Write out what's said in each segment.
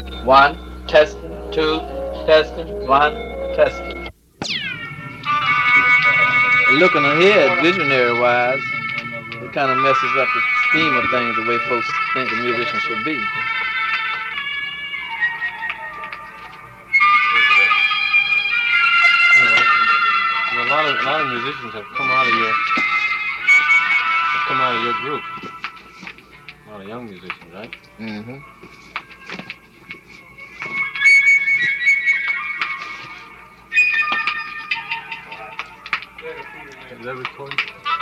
One, testing, two, testing, one, testing. Looking ahead, visionary-wise, it kind of messes up the scheme of things, the way folks think a musician should be. A lot of musicians have come out of your group. A lot of young musicians, right? Mm-hmm. Is that recorded?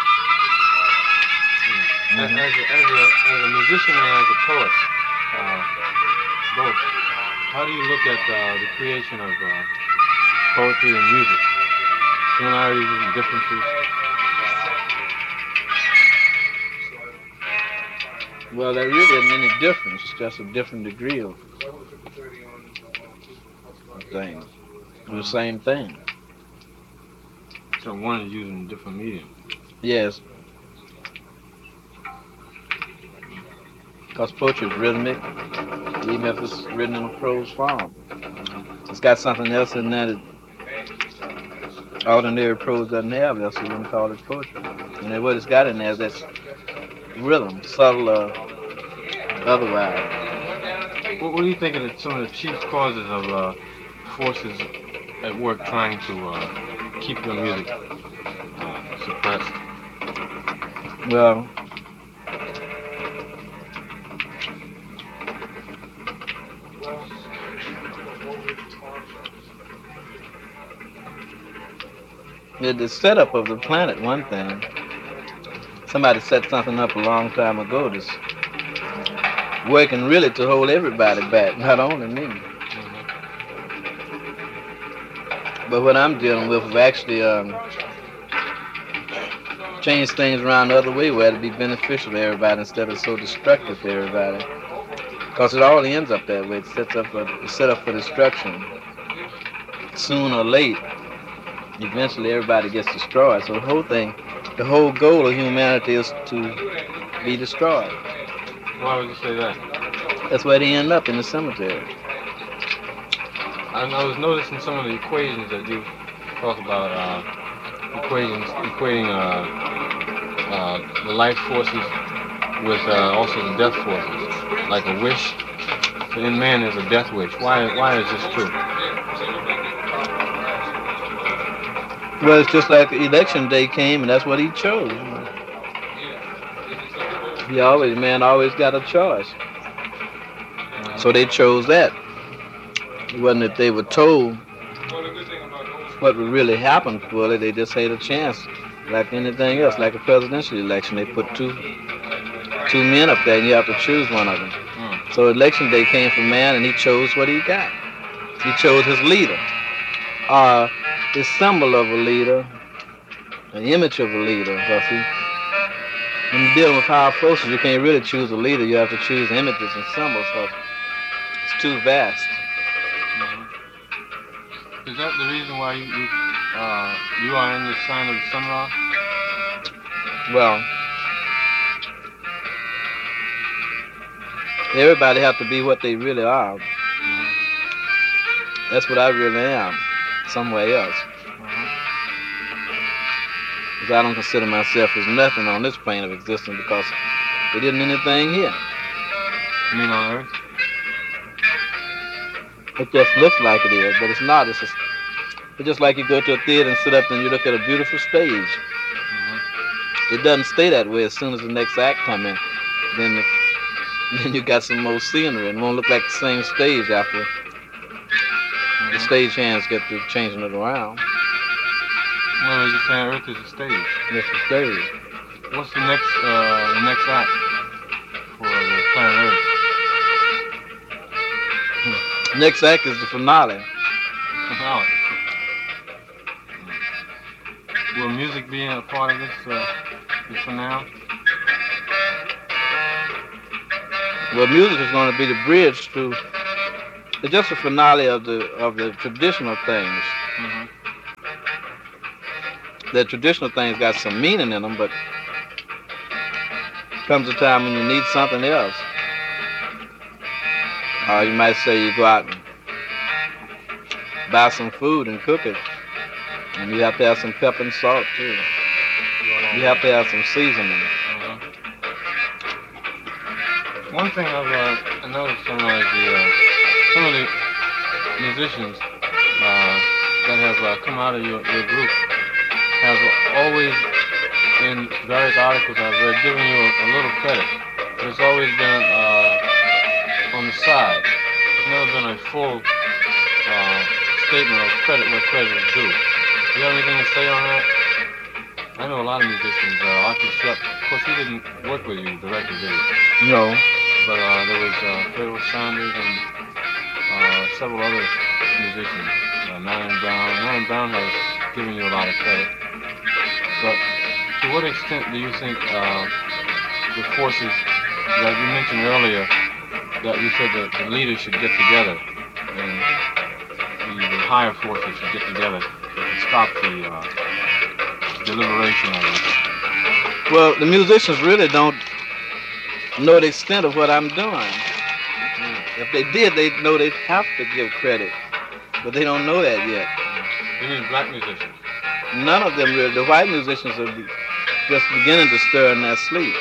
Mm-hmm. As a musician and as a poet, both, how do you look at the creation of poetry and music? Similarities and differences? Well, there really isn't any difference. It's just a different degree of things. The same thing. So one is using a different medium. Yes. Because poetry is rhythmic, even if it's written in a prose form. It's got something else in there that ordinary prose doesn't have, else you wouldn't call it poetry. And what it's got in there is that rhythm, subtle or otherwise. What do you think of some of the chief causes of forces at work trying to keep your music suppressed? Well, the setup of the planet, one thing. Somebody set something up a long time ago that's working really to hold everybody back, not only me. Mm-hmm. But what I'm dealing with is actually change things around the other way where it'd be beneficial to everybody instead of so destructive to everybody. Because it all ends up that way. It's set up for destruction. Soon or late, eventually everybody gets destroyed. So the whole goal of humanity is to be destroyed. Why would you say that? That's where they end up, in the cemetery. I was noticing some of the equations that you talk about, equating the life forces with also the death forces. Like a wish, in man is a death wish. Why is this true? Well, it's just like election day came, and that's what he chose. Man always got a choice. So they chose that. It wasn't that they were told what would really happen for it. They just had a chance, like anything else, like a presidential election. They put two men up there, and you have to choose one of them. So election day came for man, and he chose what he got. He chose his leader, the symbol of a leader, an image of a leader. Because when you're dealing with power forces, you can't really choose a leader. You have to choose images and symbols, because it's too vast. Mm-hmm. Is that the reason why you are in the sign of the Sun-Ra? Well, everybody have to be what they really are. Mm-hmm. That's what I really am, somewhere else. Because I don't consider myself as nothing on this plane of existence, because there isn't anything here. You mean on Earth? It just looks like it is, but it's not. It's just like you go to a theater and sit up and you look at a beautiful stage. Mm-hmm. It doesn't stay that way. As soon as the next act comes in, then you got some more scenery, and it won't look like the same stage after the stage hands get to changing it around. Well, you're saying Earth is a stage. It's a stage. What's the next act for the planet Earth? Next act is the finale. Finale. Will music be a part of this finale? Well, music is going to be the bridge to. It's just a finale of the traditional things. Mm-hmm. The traditional things got some meaning in them, but comes a time when you need something else. Or you might say you go out and buy some food and cook it. And you have to have some pepper and salt too. You have to have some seasoning. One thing I've noticed some of the musicians that have come out of your group have always, in various articles I've read, given you a little credit, but it's always been on the side. It's never been a full statement of credit where credit is due. Do you have anything to say on that? I know a lot of musicians. Archie Shepp, of course, he didn't work with you directly, did he? No. But there was Pharaoh Sanders and several other musicians. Marion Brown. Marion Brown has given you a lot of credit. But to what extent do you think the forces that you mentioned earlier, that you said that the leaders should get together, and the higher forces should get together to stop the deliberation of it? Well, the musicians really don't know the extent of what I'm doing. If they did, they'd know they'd have to give credit. But they don't know that yet. You mean black musicians? None of them really. The white musicians are just beginning to stir in their sleep.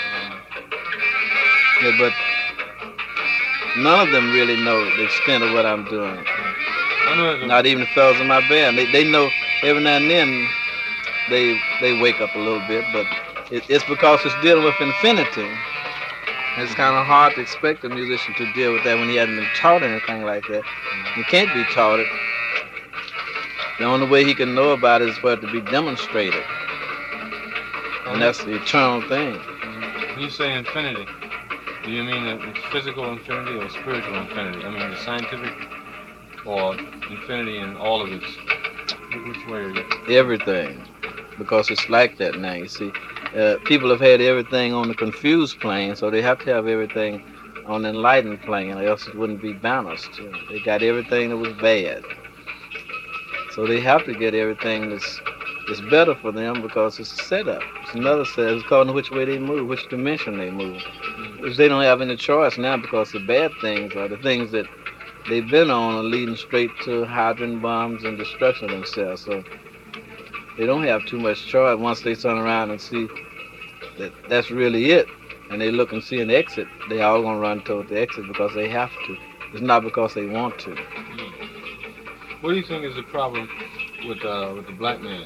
Yeah, but none of them really know the extent of what I'm doing. Not even the fellas in my band. They know every now and then they wake up a little bit, but it's because it's dealing with infinity. It's kind of hard to expect a musician to deal with that when he hasn't been taught anything like that. He can't be taught it. The only way he can know about it is for it to be demonstrated. And that's the eternal thing. When you say infinity, do you mean the physical infinity or spiritual infinity? I mean the scientific or infinity in all of its... Which way are you? Everything. Because it's like that now, you see. People have had everything on the confused plane, so they have to have everything on the enlightened plane, or else it wouldn't be balanced. They got everything that was bad. So they have to get everything that's better for them because it's a setup. It's another setup. It's according to which way they move, which dimension they move. Which they don't have any choice now because the bad things are the things that they've been on are leading straight to hydrogen bombs and destruction of themselves. So they don't have too much choice once they turn around and see that that's really it. And they look and see an exit. They all gonna run toward the exit because they have to. It's not because they want to. What do you think is the problem with the black man?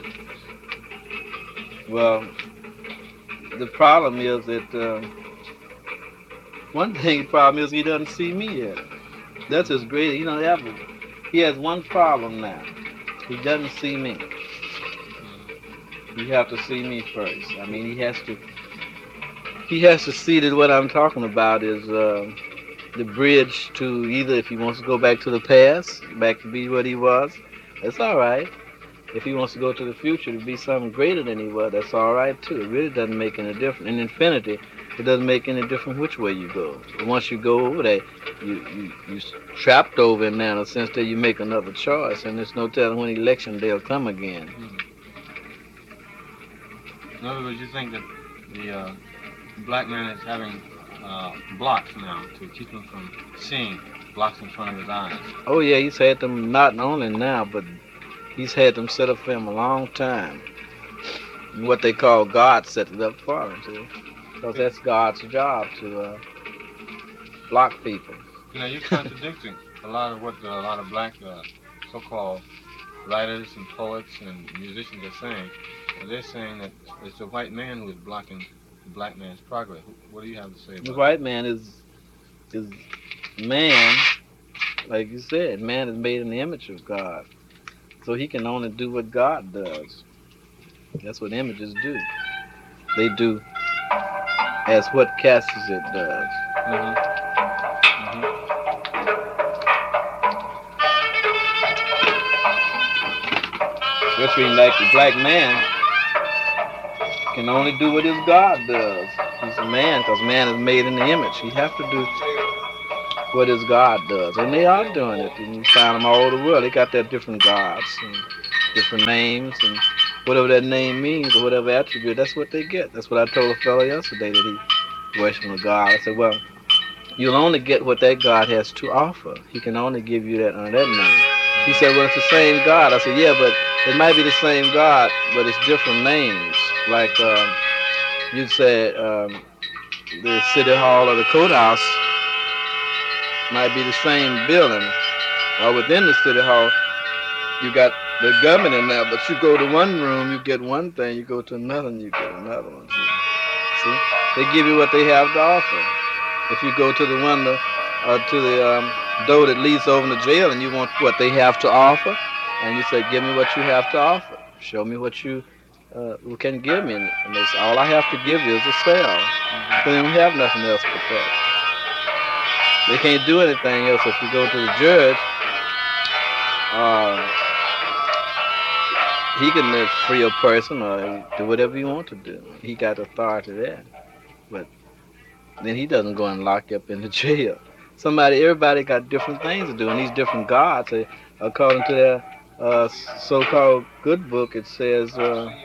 Well, the problem is that one thing the problem is he doesn't see me yet. That's his great. You know, he has one problem now. He doesn't see me. You have to see me first. I mean, he has to see that what I'm talking about is the bridge to either if he wants to go back to the past, back to be what he was, that's all right. If he wants to go to the future to be something greater than he was, that's all right too. It really doesn't make any difference. In infinity, it doesn't make any difference which way you go. But once you go over there, you trapped over in there in a sense that you make another choice, and there's no telling when election day will come again. In other words, you think that the black man is having blocks now to keep him from seeing, blocks in front of his eyes? Oh yeah, he's had them not only now, but he's had them set up for him a long time. What they call God set it up for him, see? Because that's God's job to block people. You know, you're contradicting a lot of what a lot of black so-called writers and poets and musicians are saying. They're saying that it's the white man who is blocking the black man's progress. What do you have to say about that? The white man is man, like you said, man is made in the image of God. So he can only do what God does. That's what images do. They do as what Cassius does. Which means like the black man can only do what his God does. He's a man because man is made in the image. He has to do what his God does. And they are doing it. And you find them all over the world. They got their different gods and different names and whatever that name means or whatever attribute, that's what they get. That's what I told a fellow yesterday that he worshiping a God. I said, well, You'll only get what that God has to offer. He can only give you that under that name. He said, well, it's the same God. I said, yeah, but it might be the same God, but it's different names. Like you said, the city hall or the courthouse might be the same building, or within the city hall, you got the government in there, but you go to one room, you get one thing, you go to another, and you get another one. See, they give you what they have to offer. If you go to the window or to the door that leads over to jail, and you want what they have to offer, and you say, "Give me what you have to offer. Show me what you can give me." And they say, "All I have to give you is a cell." They don't have nothing else but that. They can't do anything else. If you go to the judge, uh, he can free a person or do whatever you want to do. He got authority there. But then he doesn't go and lock you up in the jail. Everybody got different things to do, and these different gods, according to their so-called good book, it says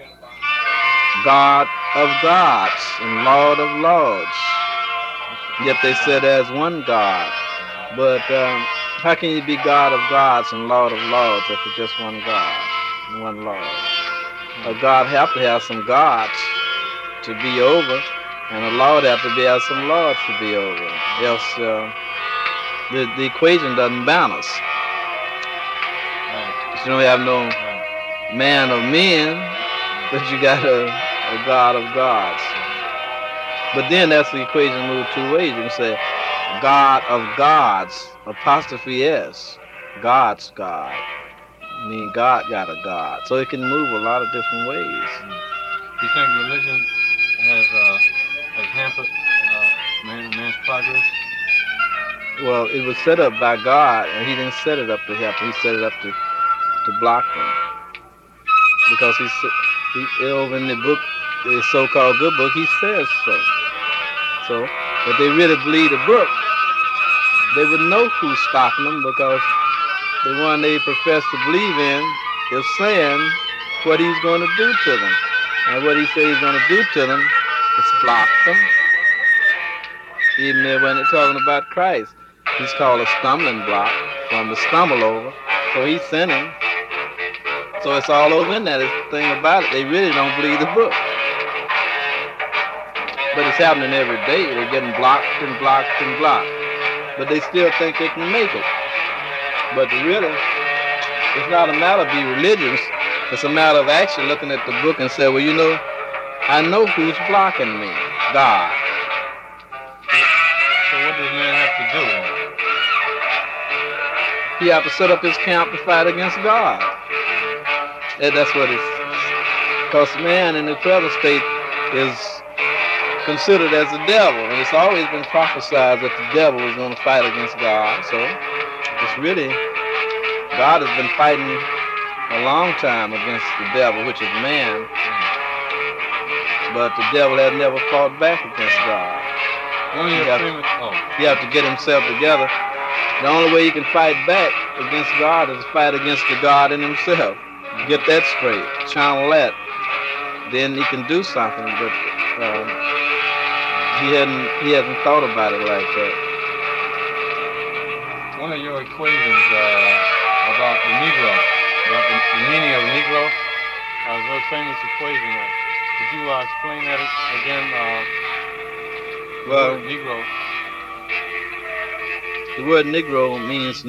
God of gods and Lord of lords. Yet they said there's one God. But how can you be God of gods and Lord of lords if it's just one God and one Lord? A God have to have some gods to be over, and a Lord have to have some lords to be over. Else the equation doesn't balance. You don't have no man of men, but you got a God of gods. But then that's the equation moved two ways. You can say God of gods, apostrophe S, God's God. I mean, God got a God. So it can move a lot of different ways. You think religion has hampered man's progress? Well, it was set up by God, and he didn't set it up to help. He set it up to block them. Because he over in the book, the so-called good book, he says so. So if they really believe the book, they would know who's stopping them, because the one they profess to believe in is saying what he's going to do to them. And what he says he's going to do to them is block them. Even when they're talking about Christ, he's called a stumbling block from the stumble over. So he's sinning. So it's all over in there. The thing about it, they really don't believe the book. But it's happening every day. They're getting blocked and blocked and blocked. But they still think they can make it. But really, it's not a matter of being religious. It's a matter of actually looking at the book and say, well, you know, I know who's blocking me. God. So what does man have to do? He have to set up his camp to fight against God. And that's what it's. Because man in the present state is considered as the devil. And it's always been prophesied that the devil is going to fight against God. So it's really, God has been fighting a long time against the devil, which is man. But the devil has never fought back against God. He have to get himself together. The only way he can fight back against God is to fight against the God in himself. Get that straight. Channel that. Then he can do something. But he hasn't thought about it like that. One of your equations about the Negro, about the meaning of Negro, a very famous equation. Could you explain that again? Well, Negro. The word Negro means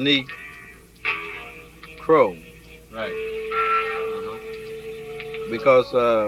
crow. Right. Because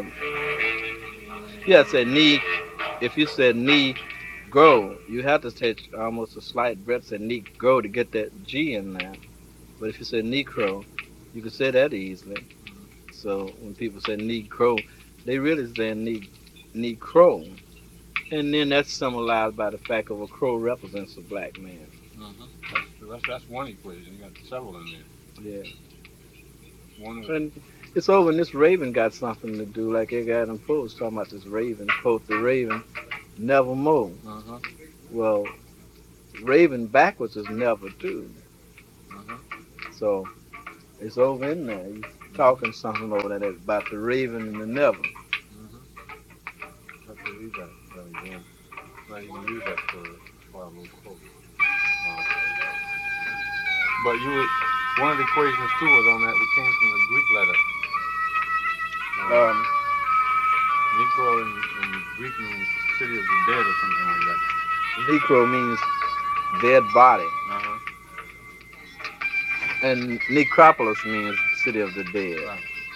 you have to say if you said grow, you have to take almost a slight breath, say grow to get that G in there. But if you say Negro, you can say that easily. So when people say Negro, they really say Negro. And then that's symbolized by the fact of a crow represents a black man. That's one equation. You got several in there. Yeah. And it's over, and this raven got something to do, like Edgar Allan Poe was talking about this raven, quote the raven, nevermore. Well, raven backwards is never too. So it's over in there. He's talking something over there about the raven and the never. I believe that. You can use that for part of a quote. But one of the equations too was on that. It came from the Greek letter. Negro in Greek means city of the dead or something like that. Negro means dead body. Uh-huh. And necropolis means city of the dead. Right.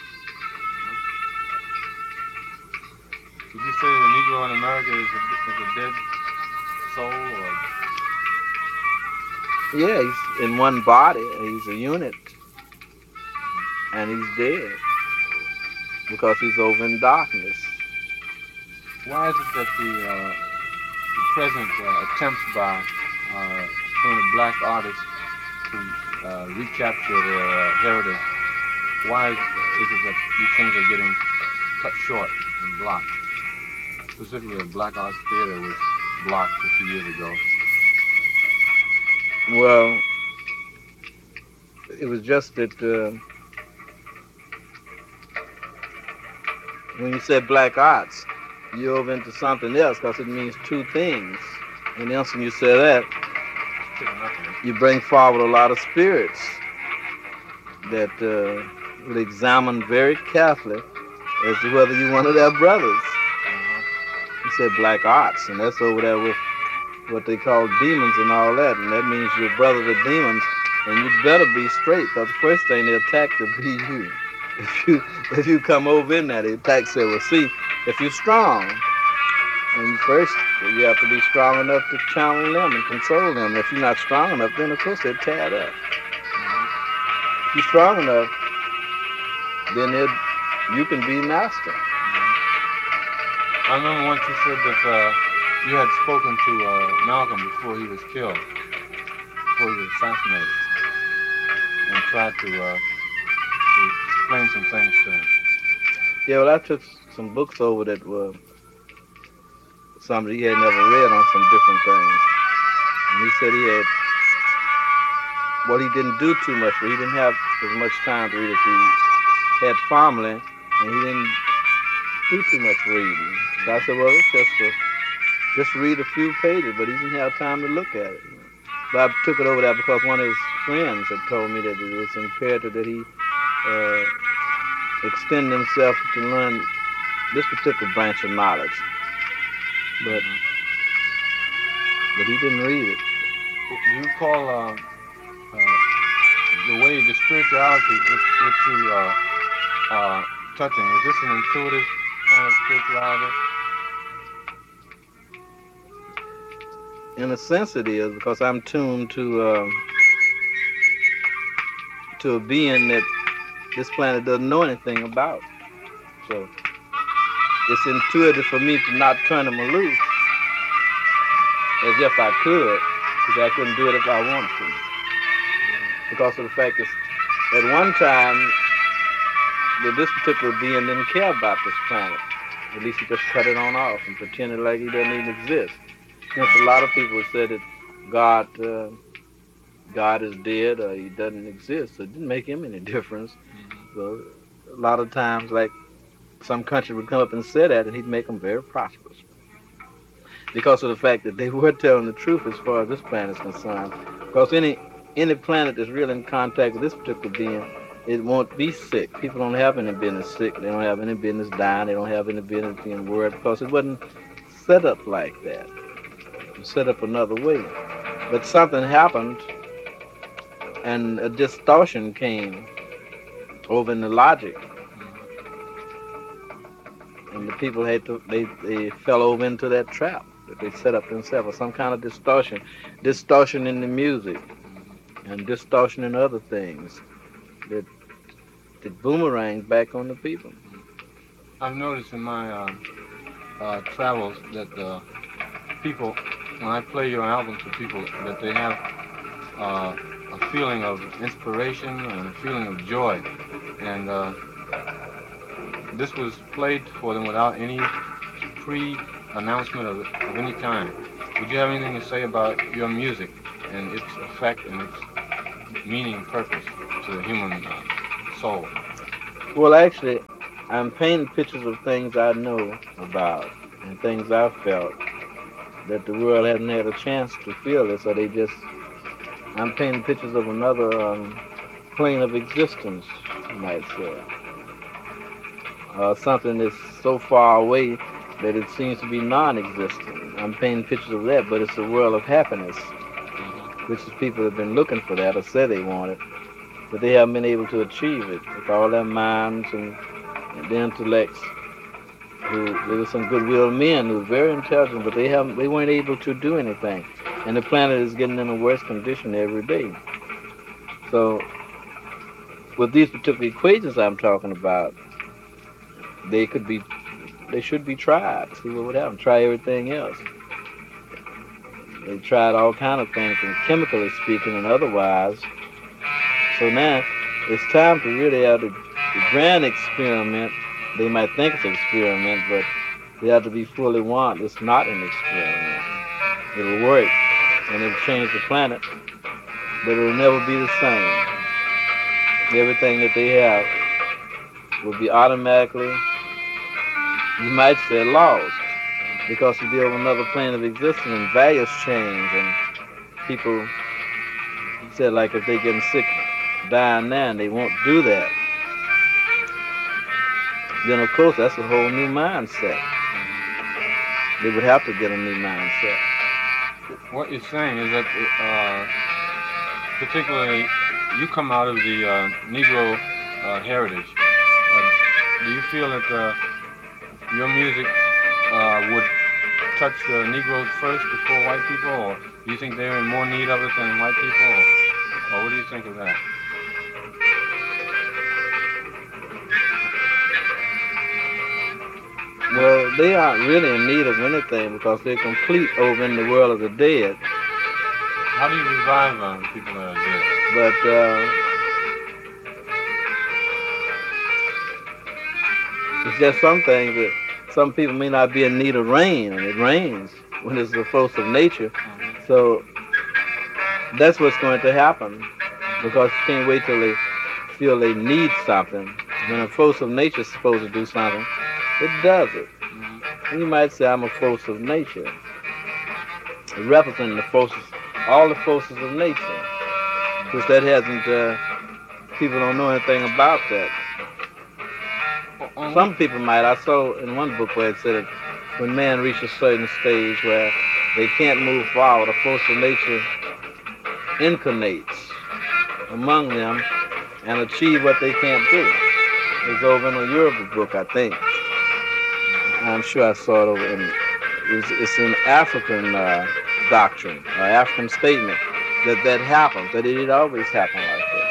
Did you say the Negro in America is a dead soul? Or? Yeah, he's in one body. He's a unit. And he's dead. Because he's over in darkness. Why is it that the present attempts by some of the black artists to recapture their heritage, why is it that these things are getting cut short and blocked? Specifically, the Black Arts Theater was blocked a few years ago. Well, it was just that when you said black arts, you're over into something else because it means two things. And the instant you say that, you bring forward a lot of spirits that will examine very carefully as to whether you're one of their brothers. You said black arts, and that's over there with what they call demons and all that, and that means you're brother to demons, and you better be straight, because the first thing they attack to be you. If you come over in there, the attack say, well, see, if you're strong, and first you have to be strong enough to channel them and control them. If you're not strong enough, then of course they'll tear it up. If you're strong enough, then you can be master. I remember once you said that you had spoken to Malcolm before he was killed, before he was assassinated, and tried to explain some things to him. Yeah, well, I took some books over that were somebody he had never read on some different things. And he said he didn't do too much, but he didn't have as much time to read as he had family, and he didn't do too much reading. So I said, well, it's just read a few pages, but he didn't have time to look at it. But I took it over there because one of his friends had told me that it was imperative that he extend himself to learn this particular branch of knowledge. But he didn't read it. Do you call the way, the spirituality which you are touching, is this an intuitive kind of spirituality? In a sense it is, because I'm tuned to a being that this planet doesn't know anything about. So it's intuitive for me to not turn him loose as if I could, because I couldn't do it if I wanted to. Because of the fact that at one time, this particular being didn't care about this planet. At least he just cut it on off and pretended like he doesn't even exist. Since a lot of people said that God is dead or he doesn't exist, so it didn't make him any difference. So a lot of times, like, some country would come up and say that, and he'd make them very prosperous. Because of the fact that they were telling the truth as far as this planet is concerned. Because any planet that's really in contact with this particular being, it won't be sick. People don't have any business sick. They don't have any business dying. They don't have any business being worried, because it wasn't set up like that. It was set up another way. But something happened, and a distortion came over in the logic. And the people they fell over into that trap that they set up themselves, or some kind of distortion in the music, and distortion in other things that boomerangs back on the people. I've noticed in my travels that people, when I play your albums to people, that they have a feeling of inspiration and a feeling of joy, and this was played for them without any pre-announcement of any kind. Would you have anything to say about your music and its effect and its meaning and purpose to the human soul? Well, actually, I'm painting pictures of things I know about and things I've felt. that the world hasn't had a chance to feel it, so I'm painting pictures of another plane of existence, you might say. Something that's so far away that it seems to be non-existent. I'm painting pictures of that, but it's a world of happiness, which is people have been looking for that or said they want it, but they haven't been able to achieve it with all their minds and their intellects. There were some goodwill men who were very intelligent, but they weren't able to do anything. And the planet is getting in a worse condition every day. So with these particular equations I'm talking about, they should be tried. See what would happen. Try everything else. They tried all kind of things, and chemically speaking and otherwise. So now it's time to really have the grand experiment. They might think it's an experiment, but they have to be fully warned it's not an experiment. It'll work, and it'll change the planet, but it'll never be the same. Everything that they have will be automatically, you might say, lost, because you deal with another plane of existence and values change, and people said, like, if they're getting sick, dying now, and they won't do that, then of course that's a whole new mindset. They would have to get a new mindset. What you're saying is that particularly you come out of the Negro heritage. Do you feel that your music would touch the Negroes first before white people, or do you think they're in more need of it than white people, or what do you think of that? Well, they aren't really in need of anything because they're complete over in the world of the dead. How do you revive people that are dead? But it's just some things that some people may not be in need of rain, and it rains when it's the force of nature. So that's what's going to happen, because you can't wait till they feel they need something. When a force of nature is supposed to do something, it does it. And you might say I'm a force of nature, representing the forces, all the forces of nature, because that hasn't, people don't know anything about that. Some people might. I saw in one book where it said that when man reaches a certain stage where they can't move forward, a force of nature incarnates among them and achieve what they can't do. It's over in a Yoruba book, I think. I'm sure I saw it over in, it's an African doctrine, or African statement, that happens, that it always happen like that.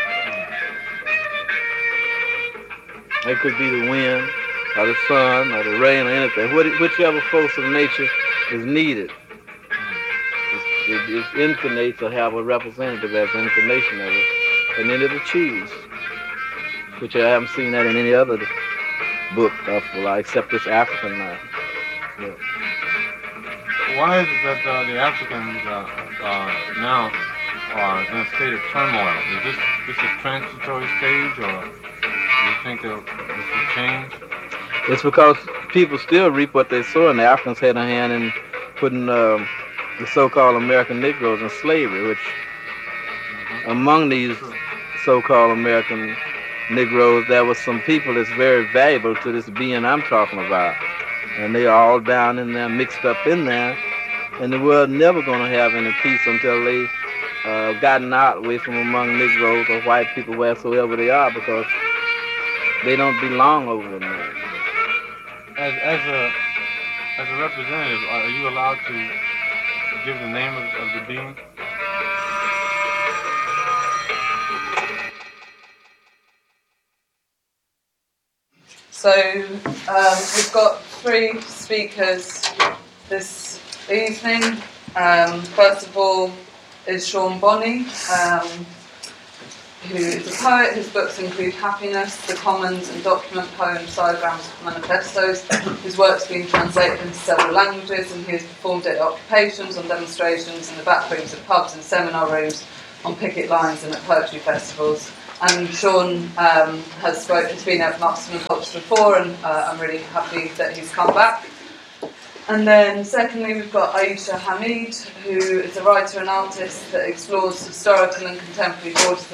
It could be the wind, or the sun, or the rain, or anything. Whichever force of nature is needed. It incarnates or have a representative as an incarnation of it, and then it achieves. Which I haven't seen that in any other book except this African. Yeah. Why is it that the Africans now are in a state of turmoil? Is this a transitory stage, or do you think this will change? It's because people still reap what they sow, and the Africans had a hand in putting the so-called American Negroes in slavery, which among these so-called American Negroes, there was some people that's very valuable to this being I'm talking about. And they are all down in there, mixed up in there. And the world never going to have any peace until they gotten out away from among Negroes or white people, wheresoever they are, because they don't belong over in there. As a representative, are you allowed to give the name of the being? So we've got 3 speakers this evening. First of all is Sean Bonney, who is a poet. His books include Happiness, The Commons, and document poems, diagrams, manifestos. His work's been translated into several languages, and he has performed at occupations, on demonstrations, in the back rooms of pubs and seminar rooms, on picket lines and at poetry festivals. And Sean has been at Marxism and Culture before, and I'm really happy that he's come back. And then secondly, we've got Aisha Hamid, who is a writer and artist that explores historical and contemporary borders